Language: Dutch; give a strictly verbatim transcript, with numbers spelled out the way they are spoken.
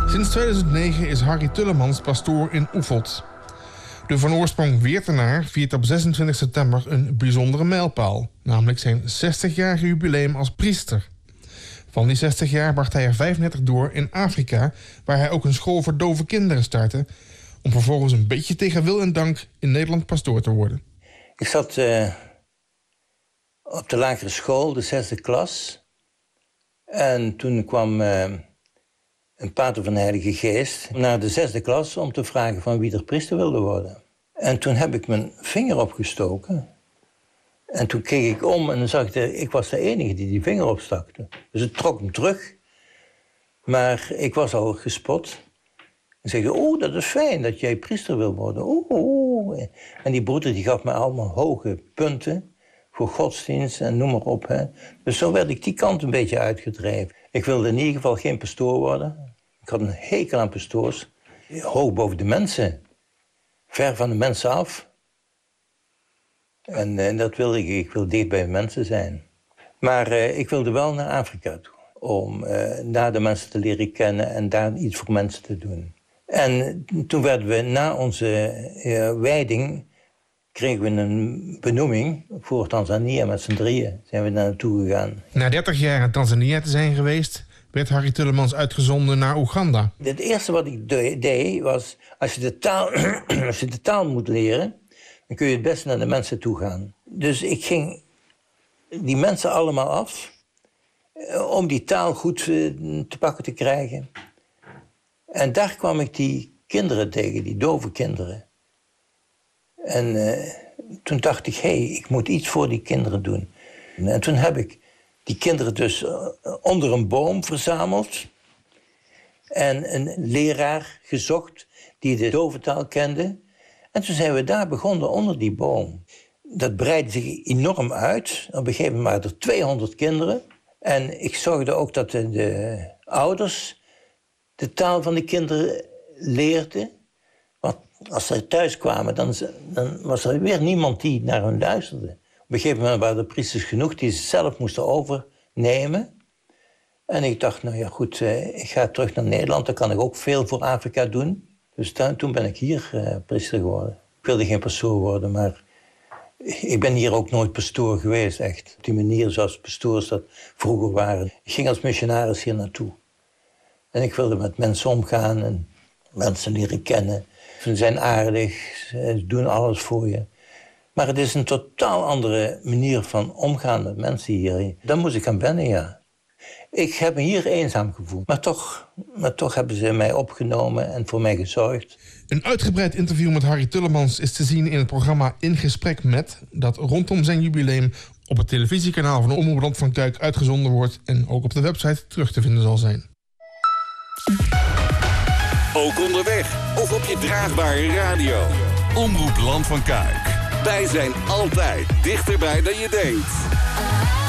Sinds tweeduizend negen is Harry Tullemans pastoor in Oefeld. De van oorsprong Weertenaar viert op zesentwintig september een bijzondere mijlpaal, namelijk zijn zestigjarige jubileum als priester. Van die zestig jaar bracht hij er vijfendertig door in Afrika, waar hij ook een school voor dove kinderen startte, om vervolgens een beetje tegen wil en dank in Nederland pastoor te worden. Ik zat uh, op de lagere school, de zesde klas. En toen kwam uh, een pater van de Heilige Geest naar de zesde klas om te vragen van wie er priester wilde worden. En toen heb ik mijn vinger opgestoken. En toen keek ik om en dan zag ik, de, ik was de enige die die vinger opstakte. Dus het trok hem terug. Maar ik was al gespot. En zei, oh, dat is fijn dat jij priester wil worden. Oeh, oeh. En die broeder die gaf me allemaal hoge punten voor godsdienst en noem maar op. Hè. Dus zo werd ik die kant een beetje uitgedreven. Ik wilde in ieder geval geen pastoor worden. Ik had een hekel aan pastoors. Hoog boven de mensen. Ver van de mensen af. En, en dat wilde ik. Ik wilde dicht bij de mensen zijn. Maar uh, ik wilde wel naar Afrika toe. Om uh, daar de mensen te leren kennen en daar iets voor mensen te doen. En toen werden we na onze uh, wijding, kregen we een benoeming voor Tanzania met z'n drieën. Zijn we daar naartoe gegaan. Na dertig jaar in Tanzania te zijn geweest, werd Harry Tullemans uitgezonden naar Oeganda. Het eerste wat ik de- deed was, als je, de taal, als je de taal moet leren, dan kun je het beste naar de mensen toe gaan. Dus ik ging die mensen allemaal af, om die taal goed uh, te pakken te krijgen. En daar kwam ik die kinderen tegen, die dove kinderen. En uh, toen dacht ik, hé, hey, ik moet iets voor die kinderen doen. En toen heb ik die kinderen dus uh, onder een boom verzameld. En een leraar gezocht die de doventaal kende. En toen zijn we daar begonnen onder die boom. Dat breidde zich enorm uit. Op een gegeven moment waren er tweehonderd kinderen. En ik zorgde ook dat de, de ouders de taal van de kinderen leerden. Want als ze thuis kwamen, dan, dan was er weer niemand die naar hen luisterde. Op een gegeven moment waren er priesters genoeg die ze zelf moesten overnemen. En ik dacht, nou ja goed, ik ga terug naar Nederland. Dan kan ik ook veel voor Afrika doen. Dus dan, toen ben ik hier uh, priester geworden. Ik wilde geen pastoor worden, maar ik ben hier ook nooit pastoor geweest, echt. Op die manier zoals pastoors dat vroeger waren. Ik ging als missionaris hier naartoe. En ik wilde met mensen omgaan en mensen leren kennen. Ze zijn aardig, ze doen alles voor je. Maar het is een totaal andere manier van omgaan met mensen hier. Daar moest ik aan wennen, ja. Ik heb me hier eenzaam gevoeld. Maar toch, maar toch hebben ze mij opgenomen en voor mij gezorgd. Een uitgebreid interview met Harry Tullemans is te zien in het programma In Gesprek Met, dat rondom zijn jubileum op het televisiekanaal van Omroep Land van Kuik uitgezonden wordt en ook op de website terug te vinden zal zijn. Ook onderweg of op je draagbare radio. Omroep Land van Kuik. Wij zijn altijd dichterbij dan je denkt.